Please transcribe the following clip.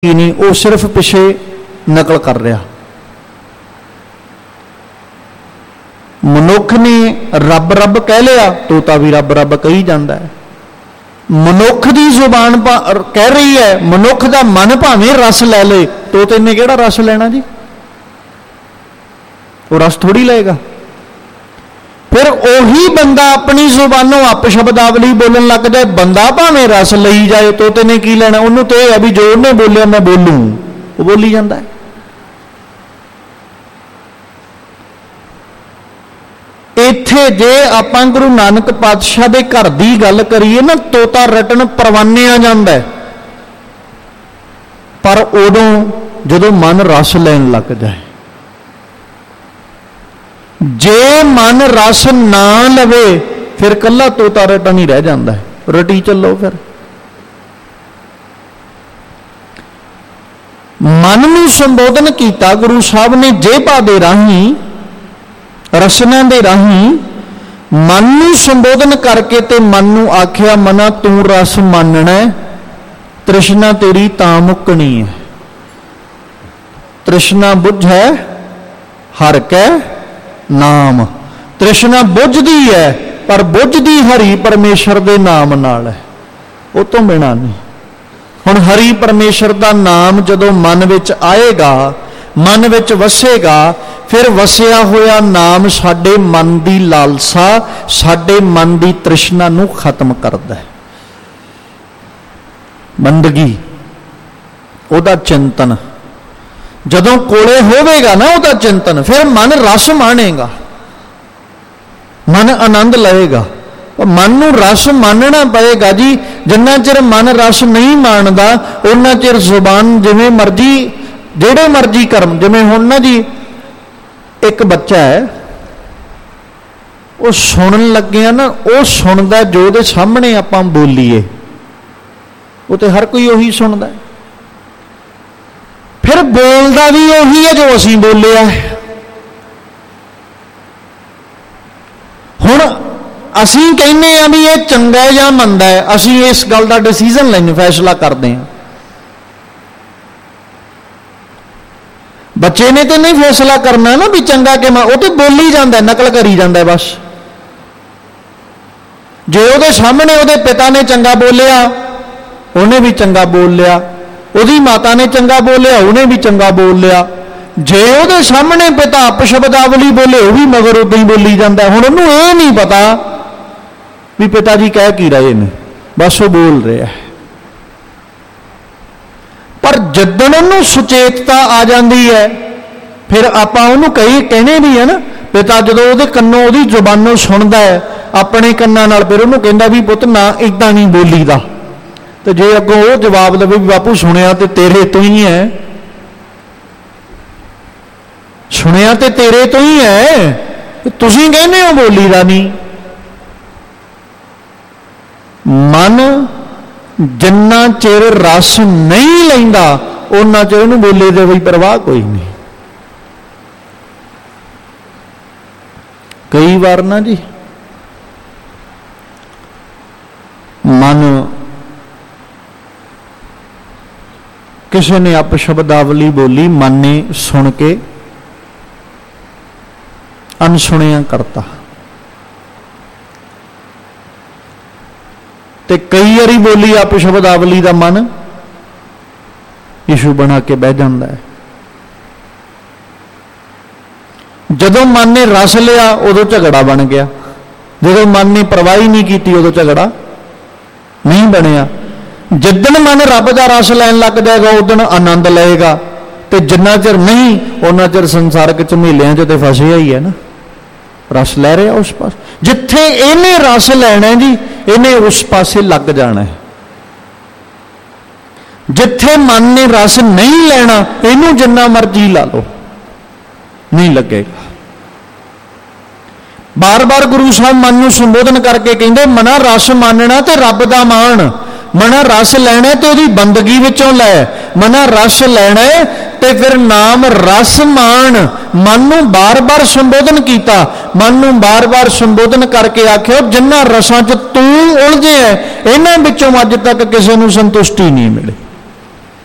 नहीं, वो सिर्फ पिछे नकल कर रहा। मनुख ने रब रब कह लिया, तोता भी रब रब कही जाता है। मनुख की जुबान कह रही है, मनुख का मन भावें रस लै ले, तोते ने केड़ा रस लेना जी? वो रस थोड़ी लेगा। फिर उही बंदा अपनी जुबानों अप शब्दावली बोलन लग जाए, बंदा भावें रस लई जाए, तोते ने की लेना? उन्होंने तो यह है भी जो उन्हें बोलिया मैं बोलूं, वो बोली जाता है। इत्थे जे आपां गुरु नानक पातशाह दे घर दी गल करिए ना, तोता रटन परवानिया जांदा है, पर उदों जदों मन रस लैन लग जाए। जे मन रस ना लवे फिर कला तोता रटन ही रह जाता है, रटी चलो। फिर मन नूं संबोधन किया गुरु साहब ने जेबा दे राही, रसना दे राही मन नूं संबोधन करके ते मन नूं आख्या, मना तू रस मानना, तृष्णा तेरी तां मुकनी है। तृष्णा बुझै हर कै नाम, तृष्णा बुझदी है पर बुझदी हरि परमेश्वर दे नाम नाल है, वो तो बिना नहीं। हुण हरि परमेश्वर दा नाम जदों मन विच आएगा, मन विच वसेगा, फिर वसिया होया नाम साडे मन दी लालसा, साडे मन दी तृष्णा नूं खत्म करदा है। बंदगी ओदा चिंतन जदों कोले होवेगा ना, ओदा चिंतन, फिर मन रस माणेगा, मन आनंद लएगा। मन नूं रस मानना पएगा जी। जिन्ना चिर मन रस नहीं मानदा उन्ना चिर जुबान जिवें मर्जी, जेड़े मर्जी कर्म, जिवें हुण ना जी एक बच्चा है, वो सुनन लगे ना, वो सुनदा जो दे सामने आपां बोलीए, वो तो हर कोई उही सुनदा है, फिर बोलदा भी उही है जो असीं बोलिया है। हुण असीं कहने आ भी ये चंगा है या मंदा है, असीं इस गल का डिसीजन लैने, फैसला करते हैं। बच्चे ने तो नहीं फैसला करना ना भी चंगा कि मैं, वो तो बोली जाता है, नकल करी जाता है बस। जे वो सामने वो पिता ने चंगा बोलिया, उन्हें भी चंगा बोल लिया, उसकी माता ने चंगा बोलिया, उन्हें भी चंगा बोल लिया। जे वो सामने पिता अपशब्दावली बोले, वह भी मगर उदा ही बोली जाता है। हुण उन्होंने ये नहीं पता भी पिता जी कह की रहे हैं, बस वो बोल रहे हैं। पर जदन उन्होंने सुचेतता आ जाती है, फिर आपां उन्होंने कई कहने भी है ना, पिता जदों वो कन्नों वो जुबानों सुनता है अपने कन्नां नाल, फिर उन्होंने कहता भी पुत ना इदां नहीं बोली दा। तो जे अगों वो जवाब दे भी बापू सुनिया तो तेरे तो ही है, सुनिया तो तेरे तो ही है, तुसीं कहने हो बोली दा नहीं। मन जिन्ना चिर रस नहीं लैंदा उन्ना चिर उन्हें बोले दे कोई परवाह कोई नहीं। कई बार ना जी मन किसी ने अपशब्दावली बोली, मन ने सुन के अनसुनिया करता, ते कई बारी बोली अपशब्दावली का मन इशू बना के बह जाता है। जदों मन ने रस लिया उदों झगड़ा बन गया, जदों मन ने परवाही नहीं की उदों झगड़ा नहीं बनया। जिदन मन रब का रस लैन लग जाएगा उदन आनंद लेगा, तो जिन्ना चिर नहीं उन्ना चिर संसारक झमेलियां च तो फसिया ही है ना, रस लै रहा उस पास। जिथे इन्हें रस लैना जी, इन्हें उस पासे लग जाना है। जिथे मन ने रस नहीं लेना, इनू जिन्ना मर्जी ला लो नहीं लगेगा। बार बार गुरु साहब मन नूं संबोधन करके कहते, मना रस मानना तो रब दा मान, मना रस लैना तो उसकी बंदगी विचों लै, मना रस लैना तो फिर नाम रस मान। मन नूं बार बार संबोधन किया, मन नूं बार बार संबोधन करके आख्या, जिन्ना रसां च तू उलझे है, इन्हां विचों अज तक किसी नूं संतुष्टि नहीं मिली।